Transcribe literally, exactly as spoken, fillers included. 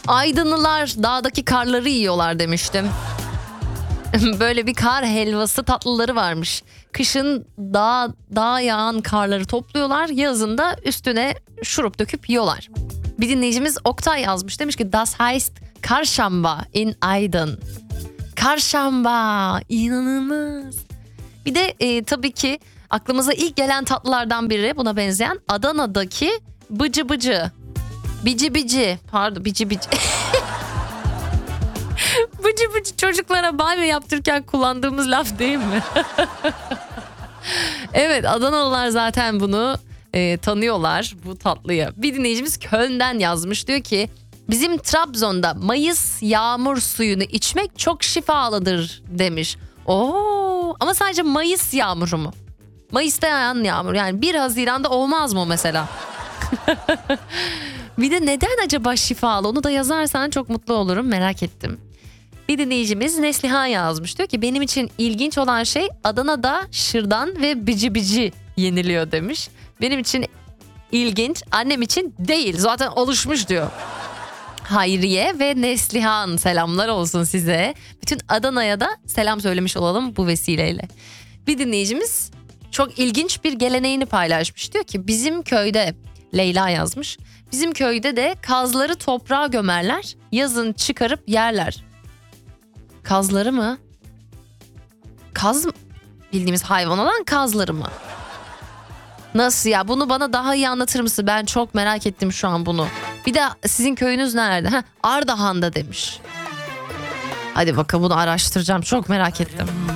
Aydınlılar dağdaki karları yiyorlar demiştim. Böyle bir kar helvası tatlıları varmış. Kışın dağ, dağa yağan karları topluyorlar. Yazın da üstüne şurup döküp yiyorlar. Bir dinleyicimiz Oktay yazmış. Demiş ki Das heißt Karşamba in Aydın. Karşamba, inanılmaz. Bir de e, tabii ki aklımıza ilk gelen tatlılardan biri buna benzeyen Adana'daki bıcı bıcı. Bici bici pardon bici bici. Bıcı bıcı çocuklara banyo yaptırırken kullandığımız laf değil mi? Evet, Adanalılar zaten bunu e, tanıyorlar, bu tatlıyı. Bir dinleyicimiz Köln'den yazmış, diyor ki bizim Trabzon'da Mayıs yağmur suyunu içmek çok şifalıdır demiş. Oo, ama sadece Mayıs yağmuru mu? Mayıs'ta yağan yağmur, yani bir Haziran'da olmaz mı mesela? Bir de neden acaba şifalı, onu da yazarsan çok mutlu olurum, merak ettim. Bir dinleyicimiz Neslihan yazmış, diyor ki benim için ilginç olan şey Adana'da şırdan ve bici bici yeniliyor demiş. Benim için ilginç, annem için değil, zaten oluşmuş diyor. Hayriye ve Neslihan, selamlar olsun size. Bütün Adana'ya da selam söylemiş olalım bu vesileyle. Bir dinleyicimiz çok ilginç bir geleneğini paylaşmış, diyor ki bizim köyde, Leyla yazmış, bizim köyde de kazları toprağa gömerler, yazın çıkarıp yerler. Kazları mı? Kaz mı? Bildiğimiz hayvan olan kazları mı? Nasıl ya? Bunu bana daha iyi anlatır mısın? Ben çok merak ettim şu an bunu. Bir de sizin köyünüz nerede? Heh, Ardahan'da demiş. Hadi bakalım, bunu araştıracağım. Çok merak ettim.